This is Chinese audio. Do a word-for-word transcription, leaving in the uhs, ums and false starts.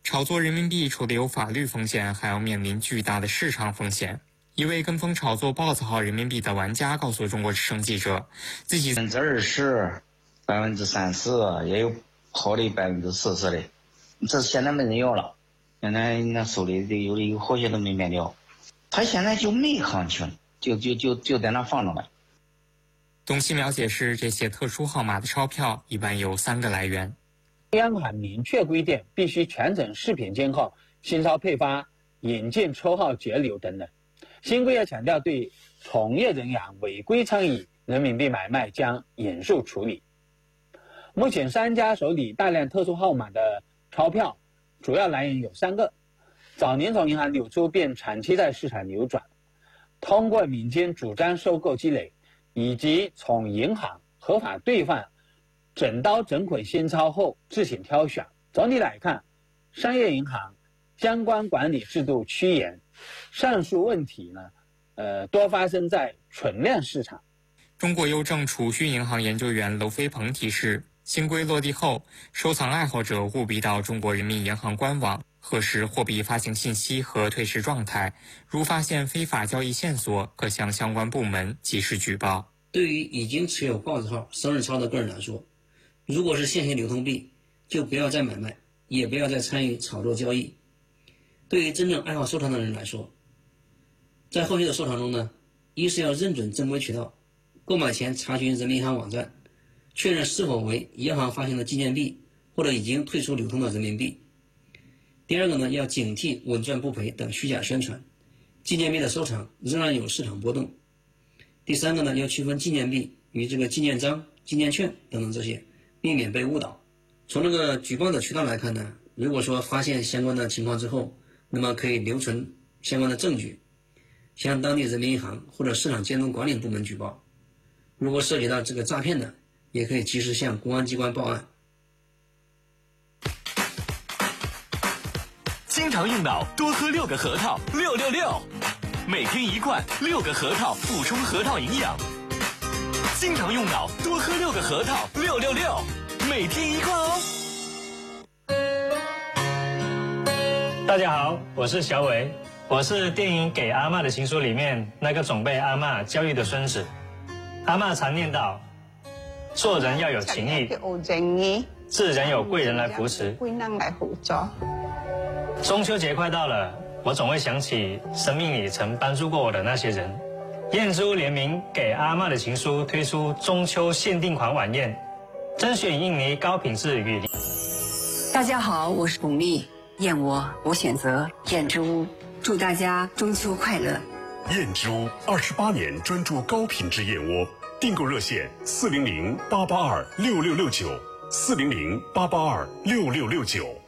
炒作人民币除了有法律风险，还要面临巨大的市场风险。一位跟风炒作豹子号人民币的玩家告诉中国之声记者，自己百分之二十、百分之三十，也有好的百分之四十的，这现在没人要了。现在那手里的有的有好些都没卖掉，他现在就没行情，就就就就在那放着了。 董希苗解释，这些特殊号码的钞票一般有三个来源。 央行明确规定，必须全程视频监控新钞配发、引进、抽号、截留等等。新规也强调，对从业人员违规参与人民币买卖将严肃处理。目前商家手里大量特殊号码的钞票，主要来源有三个：早年从银行流出并长期在市场流转，通过民间主张收购积累，以及从银行合法兑换整刀整捆新钞后自行挑选。总体来看，商业银行相关管理制度趋严，上述问题呢，呃，多发生在存量市场。 中国邮政储蓄银行研究员娄飞鹏提示，新规落地后，收藏爱好者务必到中国人民银行官网核实货币发行信息和退市状态，如发现非法交易线索，可向相关部门及时举报。 对于已经持有豹子号生日钞的个人来说，如果是现行流通币，就不要再买卖，也不要再参与炒作交易。对于真正爱好收藏的人来说，在后续的收藏中呢，一是要认准正规渠道，购买前查询人民银行网站，确认是否为银行发行的纪念币或者已经退出流通的人民币。第二个呢，要警惕稳赚不赔等虚假宣传，纪念币的收藏仍然有市场波动。第三个呢，要区分纪念币与这个纪念章、纪念券等等这些，避免被误导。从这个举报的渠道来看呢，如果说发现相关的情况之后，那么可以留存相关的证据，向当地人民银行或者市场监督管理部门举报。如果涉及到这个诈骗的，也可以及时向公安机关报案。 经常用脑，多喝六个核桃，六六六，每天一罐，六个核桃，补充核桃营养。经常用脑，多喝六个核桃，六六六，每天一罐哦。 大家好，我是小伟，我是电影《给阿嬷的情书》里面那个总被阿嬷教育的孙子。阿嬷常念叨，做人要有情义，自然有贵人来扶持。中秋节快到了，我总会想起生命里曾帮助过我的那些人。燕珠联名《给阿嬷的情书》推出中秋限定款晚宴，甄选印尼高品质雨林。 大家好，我是巩俐，燕窝我选择燕之屋，祝大家中秋快乐。 燕之屋二十八年专注高品质燕窝，订购热线四零零八八二六六六九，四零零八八二六六六九。